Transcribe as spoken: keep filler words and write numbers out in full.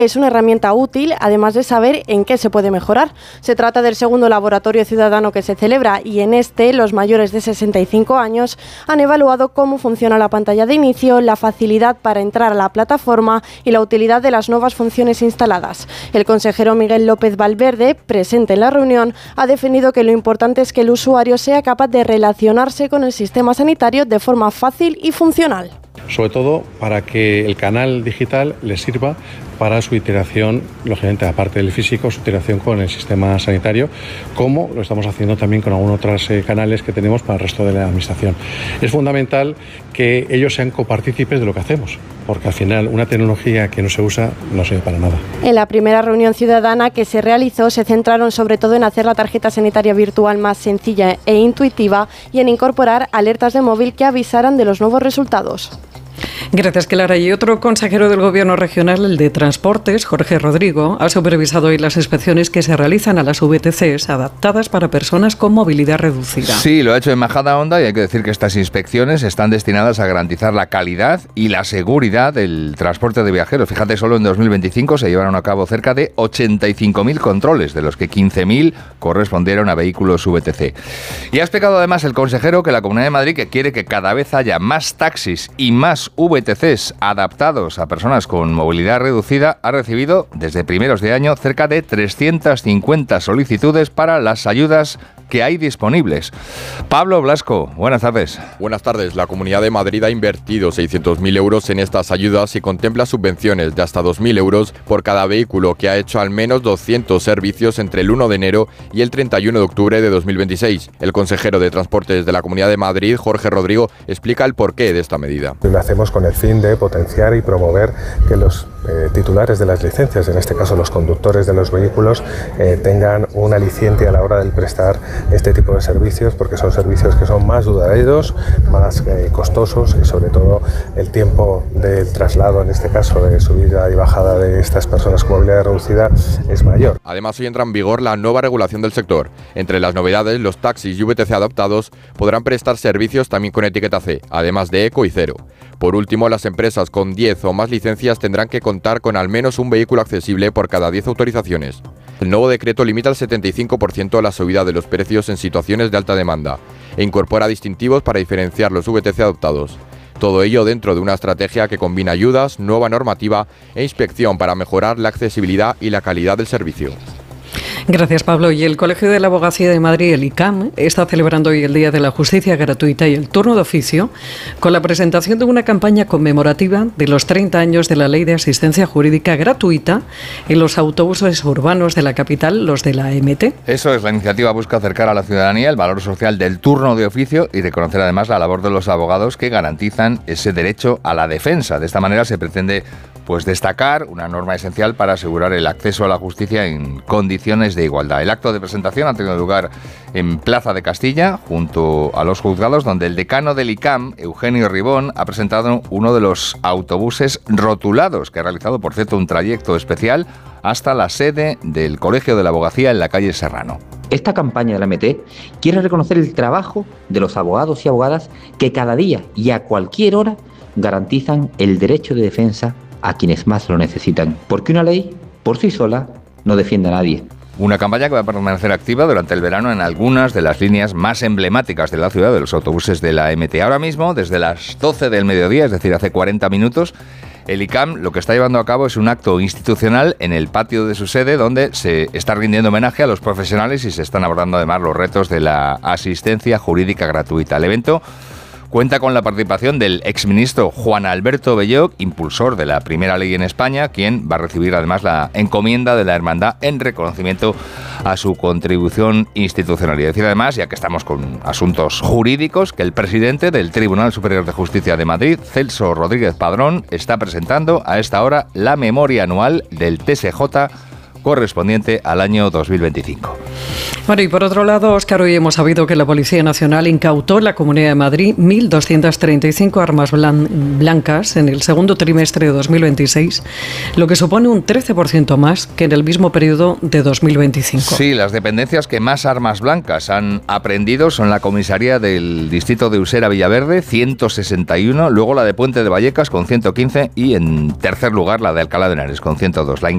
Es una herramienta útil, además de saber en qué se puede mejorar. Se trata del segundo laboratorio ciudadano que se celebra y en este los mayores de sesenta y cinco años han evaluado cómo funciona la pantalla de inicio, la facilidad para entrar a la plataforma y la utilidad de las nuevas funciones instaladas. El consejero Miguel López Valverde, presente en la reunión, ha definido que lo importante es que el usuario sea capaz de relacionarse con el sistema sanitario de forma fácil y funcional. Sobre todo para que el canal digital le sirva para su iteración, lógicamente aparte del físico, su iteración con el sistema sanitario, como lo estamos haciendo también con algunos otros eh, canales que tenemos para el resto de la administración. Es fundamental que ellos sean copartícipes de lo que hacemos, porque al final una tecnología que no se usa no sirve para nada. En la primera reunión ciudadana que se realizó se centraron sobre todo en hacer la tarjeta sanitaria virtual más sencilla e intuitiva y en incorporar alertas de móvil que avisaran de los nuevos resultados. Gracias, Clara. Y otro consejero del Gobierno regional, el de Transportes, Jorge Rodrigo, ha supervisado hoy las inspecciones que se realizan a las V T Cs adaptadas para personas con movilidad reducida. Sí, lo ha hecho en Majadahonda y hay que decir que estas inspecciones están destinadas a garantizar la calidad y la seguridad del transporte de viajeros. Fíjate, solo en dos mil veinticinco se llevaron a cabo cerca de ochenta y cinco mil controles, de los que quince mil correspondieron a vehículos V T C. Y ha explicado además el consejero que la Comunidad de Madrid que quiere que cada vez haya más taxis y más V T Cs adaptados a personas con movilidad reducida, ha recibido desde primeros de año cerca de trescientas cincuenta solicitudes para las ayudas que hay disponibles. Pablo Blasco, buenas tardes. Buenas tardes. La Comunidad de Madrid ha invertido seiscientos mil euros en estas ayudas y contempla subvenciones de hasta dos mil euros por cada vehículo que ha hecho al menos doscientos servicios entre el uno de enero y el treinta y uno de octubre de dos mil veintiséis. El consejero de Transportes de la Comunidad de Madrid, Jorge Rodrigo, explica el porqué de esta medida. Lo hacemos con el fin de potenciar y promover que los eh, titulares de las licencias, en este caso los conductores de los vehículos, eh, tengan un aliciente a la hora de prestar este tipo de servicios, porque son servicios que son más duraderos, más eh, costosos y sobre todo el tiempo del traslado, en este caso de subida y bajada de estas personas con movilidad reducida, es mayor. Además, hoy entra en vigor la nueva regulación del sector. Entre las novedades, los taxis y V T C adaptados podrán prestar servicios también con etiqueta C, además de eco y cero. Por último, las empresas con diez o más licencias tendrán que contar con al menos un vehículo accesible por cada diez autorizaciones. El nuevo decreto limita al setenta y cinco por ciento la subida de los precios en situaciones de alta demanda e incorpora distintivos para diferenciar los V T C adoptados. Todo ello dentro de una estrategia que combina ayudas, nueva normativa e inspección para mejorar la accesibilidad y la calidad del servicio. Gracias, Pablo. Y el Colegio de la Abogacía de Madrid, el I C A M, está celebrando hoy el Día de la Justicia Gratuita y el Turno de Oficio con la presentación de una campaña conmemorativa de los treinta años de la Ley de Asistencia Jurídica Gratuita en los autobuses urbanos de la capital, los de la M T. Eso es, la iniciativa busca acercar a la ciudadanía el valor social del turno de oficio y reconocer además la labor de los abogados que garantizan ese derecho a la defensa. De esta manera se pretende pues destacar una norma esencial para asegurar el acceso a la justicia en condiciones de igualdad. El acto de presentación ha tenido lugar en Plaza de Castilla, junto a los juzgados, donde el decano del I C A M, Eugenio Ribón, ha presentado uno de los autobuses rotulados, que ha realizado, por cierto, un trayecto especial hasta la sede del Colegio de la Abogacía en la calle Serrano. Esta campaña de la M T quiere reconocer el trabajo de los abogados y abogadas que cada día y a cualquier hora garantizan el derecho de defensa a quienes más lo necesitan, porque una ley, por sí sola, no defiende a nadie. Una campaña que va a permanecer activa durante el verano en algunas de las líneas más emblemáticas de la ciudad, de los autobuses de la M T. Ahora mismo, desde las doce del mediodía, es decir, hace cuarenta minutos, el I C A M lo que está llevando a cabo es un acto institucional en el patio de su sede, donde se está rindiendo homenaje a los profesionales y se están abordando además los retos de la asistencia jurídica gratuita. El evento cuenta con la participación del exministro Juan Alberto Belloc, impulsor de la primera ley en España, quien va a recibir además la encomienda de la Hermandad en reconocimiento a su contribución institucional. Y decir además, ya que estamos con asuntos jurídicos, que el presidente del Tribunal Superior de Justicia de Madrid, Celso Rodríguez Padrón, está presentando a esta hora la memoria anual del T S J correspondiente al año dos mil veinticinco. Bueno, y por otro lado, Óscar, hoy hemos sabido que la Policía Nacional incautó en la Comunidad de Madrid mil doscientas treinta y cinco armas blan- blancas en el segundo trimestre de dos mil veintiséis, lo que supone un trece por ciento más que en el mismo periodo de dos mil veinticinco. Sí, las dependencias que más armas blancas han aprehendido son la comisaría del distrito de Usera Villaverde, ciento sesenta y uno, luego la de Puente de Vallecas con ciento quince y en tercer lugar la de Alcalá de Henares con ciento dos. La